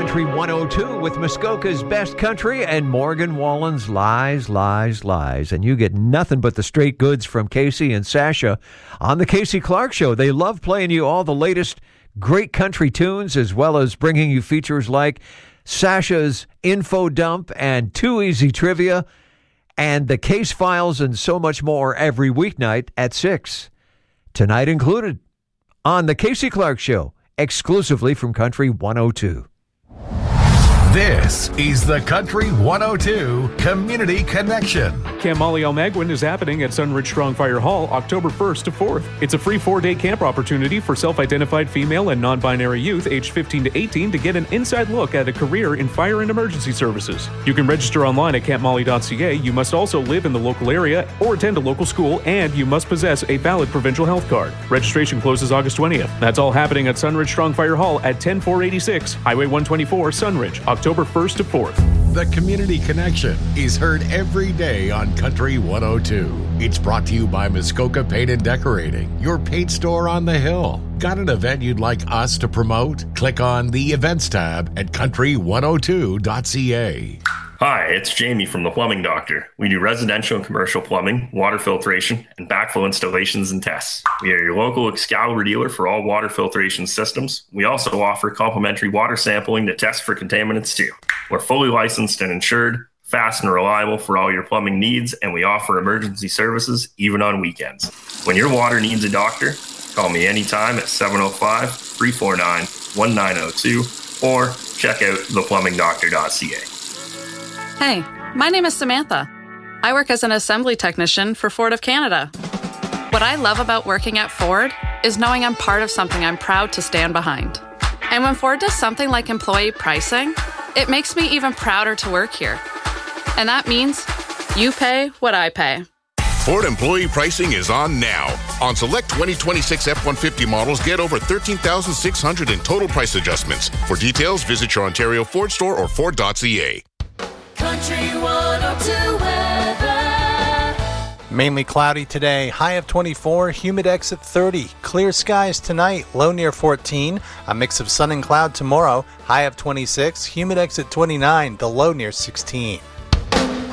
Country 102 with Muskoka's Best Country and Morgan Wallen's Lies, Lies, Lies. And you get nothing but the straight goods from Casey and Sasha on the Casey Clark Show. They love playing you all the latest great country tunes, as well as bringing you features like Sasha's Info Dump and Too Easy Trivia and the Case Files and so much more every weeknight at 6. Tonight included on the Casey Clark Show, exclusively from Country 102. This is the Country 102 Community Connection. Camp Molly Almaguin is happening at Sunridge Strong Fire Hall October 1st to 4th. It's a free 4-day camp opportunity for self-identified female and non-binary youth aged 15 to 18 to get an inside look at a career in fire and emergency services. You can register online at campmolly.ca. You must also live in the local area or attend a local school, and you must possess a valid provincial health card. Registration closes August 20th. That's all happening at Sunridge Strong Fire Hall at 10486 Highway 124, Sunridge, October 1st to 4th. The Community Connection is heard every day on Country 102. It's brought to you by Muskoka Paint and Decorating, your paint store on the hill. Got an event you'd like us to promote? Click on the Events tab at country102.ca. Hi, it's Jamie from The Plumbing Doctor. We do residential and commercial plumbing, water filtration, and backflow installations and tests. We are your local Excalibur dealer for all water filtration systems. We also offer complimentary water sampling to test for contaminants too. We're fully licensed and insured, fast and reliable for all your plumbing needs, and we offer emergency services even on weekends. When your water needs a doctor, call me anytime at 705-349-1902 or check out theplumbingdoctor.ca. Hey, my name is Samantha. I work as an assembly technician for Ford of Canada. What I love about working at Ford is knowing I'm part of something I'm proud to stand behind. And when Ford does something like employee pricing, it makes me even prouder to work here. And that means you pay what I pay. Ford employee pricing is on now. On select 2026 F-150 models, get over $13,600 in total price adjustments. For details, visit your Ontario Ford store or Ford.ca. Country 102 weather. Mainly cloudy today, high of 24, Humidex at 30. Clear skies tonight, low near 14. A mix of sun and cloud tomorrow, high of 26, Humidex at 29, the low near 16.